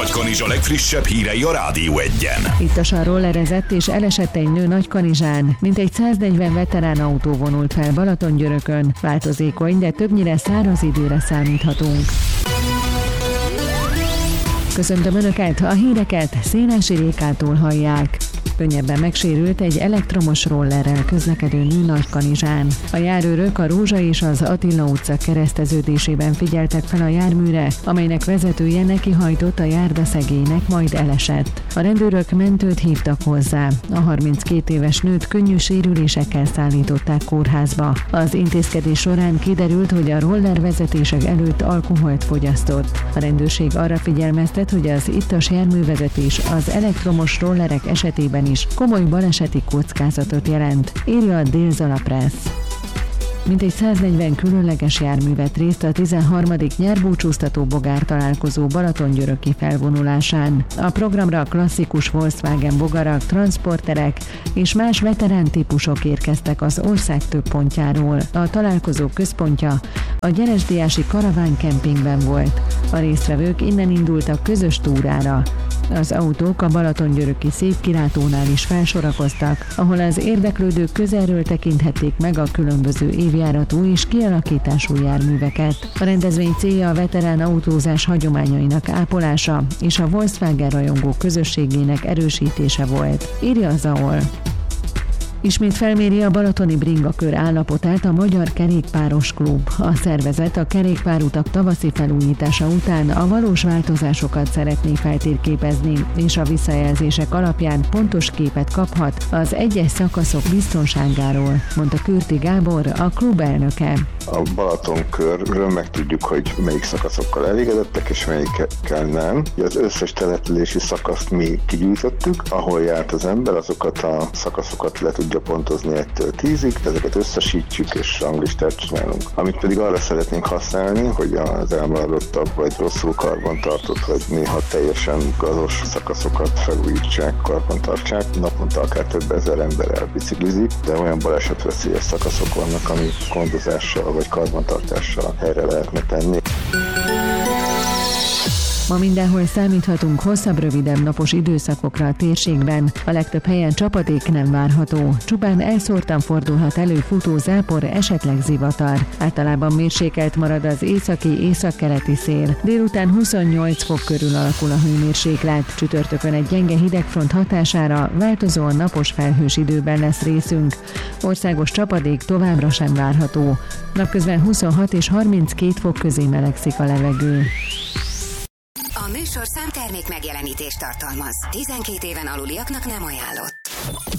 Nagykanizsa legfrissebb hírei a Rádió Egyen. Ittasan rollerezett és elesett egy nő Nagykanizsán. Mintegy 140 veterán autó vonult fel Balatongyörökön. Változékony, de többnyire száraz időre számíthatunk. Köszöntöm Önöket, a híreket Szénási Rékától hallják. Könnyebben megsérült egy elektromos rollerrel közlekedő nő Nagykanizsán. A járőrök a Rózsa és az Attila utca kereszteződésében figyeltek fel a járműre, amelynek vezetője nekihajtott a járdaszegélynek, majd elesett. A rendőrök mentőt hívtak hozzá. A 32 éves nőt könnyű sérülésekkel szállították kórházba. Az intézkedés során kiderült, hogy a roller vezetések előtt alkoholt fogyasztott. A rendőrség arra figyelmeztet, hogy az ittas járművezetés az elektromos rollerek esetében is komoly baleseti kockázatot jelent, írja a Dél-Zala Press. Mintegy 140 különleges jármű vett részt a 13. nyárbúcsúztató bogár találkozó Balatongyöröki felvonulásán. A programra klasszikus Volkswagen bogarak, transporterek és más veterán típusok érkeztek az ország több pontjáról. A találkozó központja a Gyeresdiási Karaván kempingben volt. A résztvevők innen indultak közös túrára. Az autók a Balatongyöröki Szépkilátónál is felsorakoztak, ahol az érdeklődők közelről tekinthették meg a különböző évjáratú és kialakítású járműveket. A rendezvény célja a veterán autózás hagyományainak ápolása és a Volkswagen rajongók közösségének erősítése volt, írja a ZAOL. Ismét felméri a balatoni bringakör állapotát a Magyar Kerékpáros Klub. A szervezet a kerékpárutak tavaszi felújítása után a valós változásokat szeretné feltérképezni, és a visszajelzések alapján pontos képet kaphat az egyes szakaszok biztonságáról, mondta Kürti Gábor, a klub elnöke. A Balatonkörről megtudjuk, hogy melyik szakaszokkal elégedettek, és melyikkel nem. Az összes települési szakaszt mi kigyűjtöttük, ahol járt az ember, azokat a szakaszokat le tudja pontozni 1-től 10-ig, ezeket összesítjük és ranglistát csinálunk. Amit pedig arra szeretnénk használni, hogy az elmaradottabb vagy rosszul karbantartott, vagy néha teljesen gazos szakaszokat felújítsák, karbantartsák. Naponta akár több ezer ember elbiciklizik, de olyan balesetveszélyes szakaszok vannak, ami gondozással vagy karbantartással helyre lehetne tenni. Ma mindenhol számíthatunk hosszabb, rövidebb napos időszakokra a térségben. A legtöbb helyen csapadék nem várható. Csupán elszórtan fordulhat elő futó zápor, esetleg zivatar. Általában mérsékelt marad az északi-északkeleti szél. Délután 28 fok körül alakul a hőmérséklet. Csütörtökön egy gyenge hidegfront hatására változóan napos felhős időben lesz részünk. Országos csapadék továbbra sem várható. Napközben 26 és 32 fok közé melegszik a levegő. A műsorszám termék megjelenítést tartalmaz. 12 éven aluliaknak nem ajánlott.